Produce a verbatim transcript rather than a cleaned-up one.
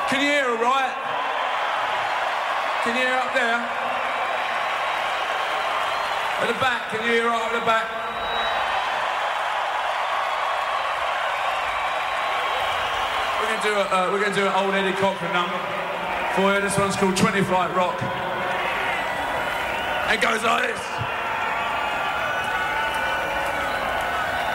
Can you hear all right? Can you hear up there? At the back, can you hear right at the back? We're going to do a, uh, we're going to do an old Eddie Cochran number for you. This one's called twenty Flight Rock. It goes like this.